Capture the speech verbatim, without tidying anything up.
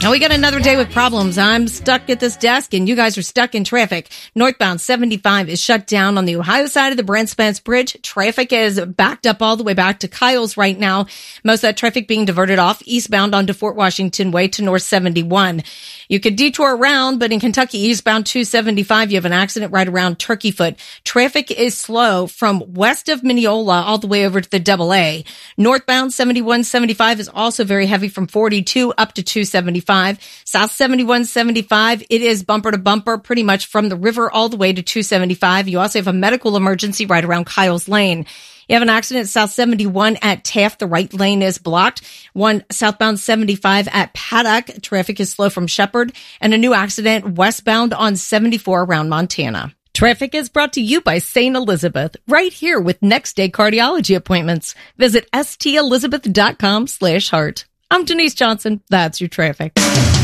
Now we got another day with problems. I'm stuck at this desk and you guys are stuck in traffic. Northbound seventy-five is shut down on the Ohio side of the Brent Spence Bridge. Traffic is backed up all the way back to Kyle's right now. Most of that traffic being diverted off eastbound onto Fort Washington Way to North seventy-one. You could detour around, but in Kentucky eastbound two seventy-five, you have an accident right around Turkey Foot. Traffic is slow from west of Mineola all the way over to the double A. Northbound seventy-one seventy-five is also very heavy from forty-two up to two seventy-five. South seventy-one seventy-five, it is bumper to bumper pretty much from the river all the way to two seventy-five. You also have a medical emergency right around Kyle's Lane. You have an accident South seventy-one at Taft. The right lane is blocked. One southbound seventy-five at Paddock. Traffic is slow from Shepherd. And a new accident westbound on seventy-four around Montana. Traffic is brought to you by Saint Elizabeth, right here with next day cardiology appointments. Visit stelizabeth.com slash heart. I'm Denise Johnson. That's your traffic.